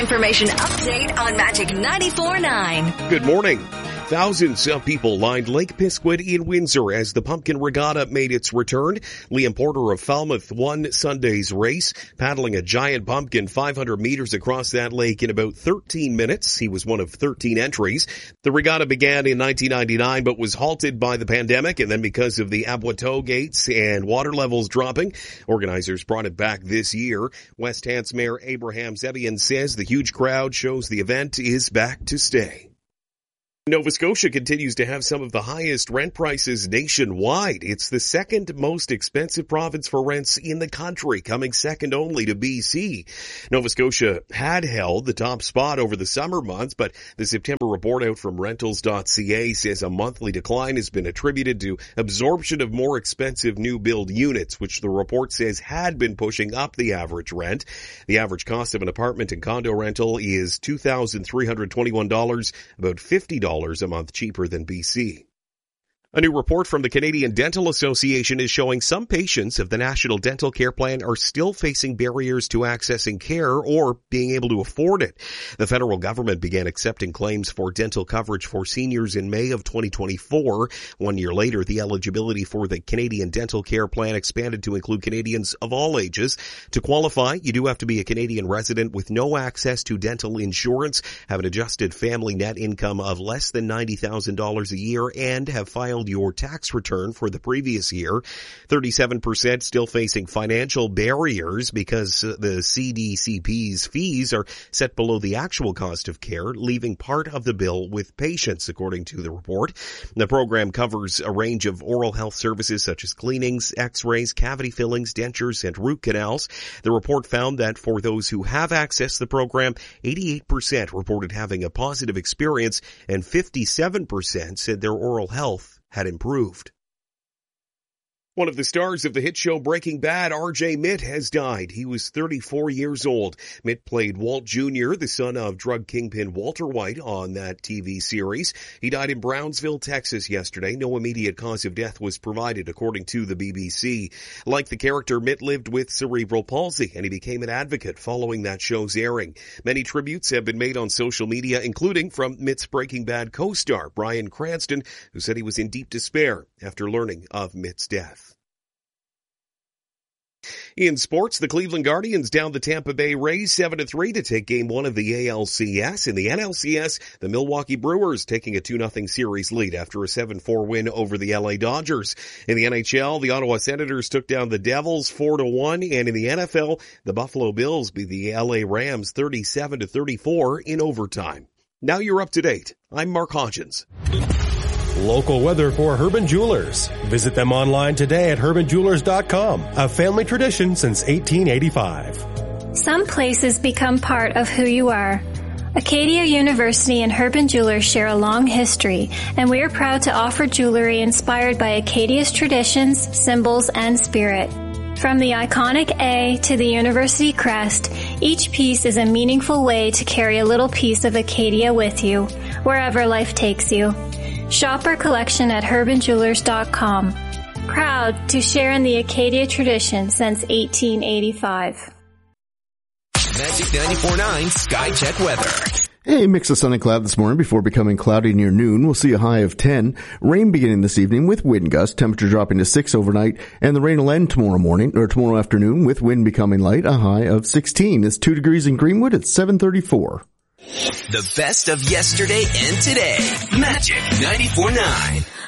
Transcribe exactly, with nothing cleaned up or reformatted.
information update on Magic ninety-four point nine. Good morning. Thousands of people lined Lake Pisquid in Windsor as the Pumpkin Regatta made its return. Liam Porter of Falmouth won Sunday's race, paddling a giant pumpkin five hundred meters across that lake in about thirteen minutes. He was one of thirteen entries. The regatta began in nineteen ninety-nine but was halted by the pandemic, and then because of the Aboiteau gates and water levels dropping, organizers brought it back this year. West Hants Mayor Abraham Zebian says the huge crowd shows the event is back to stay. Nova Scotia continues to have some of the highest rent prices nationwide. It's the second most expensive province for rents in the country, coming second only to B C. Nova Scotia had held the top spot over the summer months, but the September report out from rentals dot c a says a monthly decline has been attributed to absorption of more expensive new build units, which the report says had been pushing up the average rent. The average cost of an apartment and condo rental is two thousand three hundred twenty-one dollars, about fifty dollars a month cheaper than B C. A new report from the Canadian Dental Association is showing some patients of the National Dental Care Plan are still facing barriers to accessing care or being able to afford it. The federal government began accepting claims for dental coverage for seniors in May of twenty twenty-four. One year later, the eligibility for the Canadian Dental Care Plan expanded to include Canadians of all ages. To qualify, you do have to be a Canadian resident with no access to dental insurance, have an adjusted family net income of less than ninety thousand dollars a year, and have filed your tax return for the previous year. thirty-seven percent still facing financial barriers because the C D C P's fees are set below the actual cost of care, leaving part of the bill with patients, according to the report. The program covers a range of oral health services such as cleanings, x-rays, cavity fillings, dentures, and root canals. The report found that for those who have accessed the program, eighty-eight percent reported having a positive experience and fifty-seven percent said their oral health had improved. One of the stars of the hit show Breaking Bad, R J Mitt, has died. He was thirty-four years old. Mitt played Walt Junior, the son of drug kingpin Walter White, on that T V series. He died in Brownsville, Texas yesterday. No immediate cause of death was provided, according to the B B C. Like the character, Mitt lived with cerebral palsy, and he became an advocate following that show's airing. Many tributes have been made on social media, including from Mitt's Breaking Bad co-star, Bryan Cranston, who said he was in deep despair after learning of Mitt's death. In sports, the Cleveland Guardians down the Tampa Bay Rays seven to three to take game one of the A L C S. In the N L C S, the Milwaukee Brewers taking a two nothing series lead after a seven four win over the L A Dodgers. In the N H L, the Ottawa Senators took down the Devils four to one, and in the N F L, the Buffalo Bills beat the L A Rams thirty-seven to thirty-four in overtime. Now you're up to date. I'm Mark Hodgins. Local weather for Herman Jewelers. Visit them online today at herman jewelers dot com. A family tradition since eighteen eighty-five. Some places become part of who you are. Acadia University and Herman Jewelers share a long history, and we are proud to offer jewelry inspired by Acadia's traditions, symbols, and spirit. From the iconic A to the university crest, each piece is a meaningful way to carry a little piece of Acadia with you, wherever life takes you. Shop our collection at herman jewelers dot com. Proud to share in the Acadia tradition since eighteen eighty-five. Magic ninety-four point nine Sky Check weather. A mix of sun and cloud this morning before becoming cloudy near noon. We'll see a high of ten. Rain beginning this evening with wind gusts. Temperature dropping to six overnight. And the rain will end tomorrow morning or tomorrow afternoon with wind becoming light. A high of sixteen. It's two degrees in Greenwood at seven thirty-four. The best of yesterday and today. Magic ninety-four point nine.